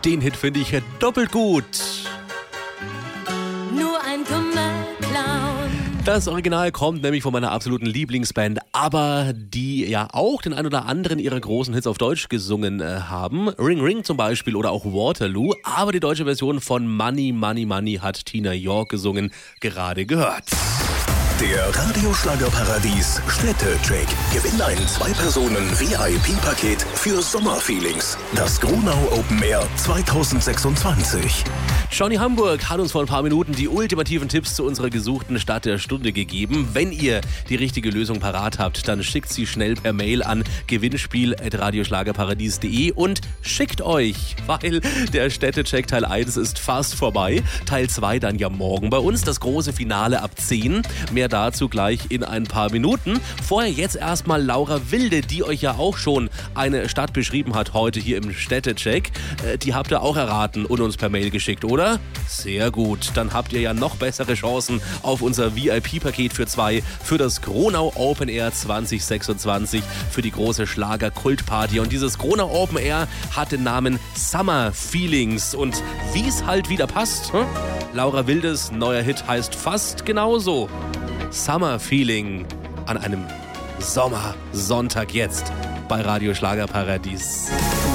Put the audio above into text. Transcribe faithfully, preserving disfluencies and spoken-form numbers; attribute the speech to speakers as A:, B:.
A: Den Hit finde ich doppelt gut.
B: Nur ein dummer Clown.
A: Das Original kommt nämlich von meiner absoluten Lieblingsband, aber die ja auch den ein oder anderen ihrer großen Hits auf Deutsch gesungen äh, haben. Ring Ring zum Beispiel oder auch Waterloo. Aber die deutsche Version von Money Money Money hat Tina York gesungen, gerade gehört.
C: Der Radioschlagerparadies Städtecheck. Gewinn ein Zwei-Personen-V I P-Paket für Sommerfeelings. Das Gronau Open Air zweitausendsechsundzwanzig.
A: Johnny Hamburg hat uns vor ein paar Minuten die ultimativen Tipps zu unserer gesuchten Stadt der Stunde gegeben. Wenn ihr die richtige Lösung parat habt, dann schickt sie schnell per Mail an gewinnspiel at radioschlagerparadies punkt de und schickt euch, weil der Städtecheck Teil eins ist fast vorbei. Teil zwei dann ja morgen bei uns, das große Finale ab zehn. Mehr dazu gleich in ein paar Minuten. Vorher jetzt erstmal Laura Wilde, die euch ja auch schon eine Stadt beschrieben hat heute hier im Städtecheck. Äh, die habt ihr auch erraten und uns per Mail geschickt, oder? Sehr gut. Dann habt ihr ja noch bessere Chancen auf unser V I P-Paket für zwei für das Gronau Open Air zwanzig sechsundzwanzig für die große Schlager-Kultparty. Und dieses Gronau Open Air hat den Namen Summer Feelings. Und wie es halt wieder passt, hm? Laura Wildes neuer Hit heißt fast genauso. Summer Feeling an einem Sommersonntag jetzt bei Radio Schlagerparadies.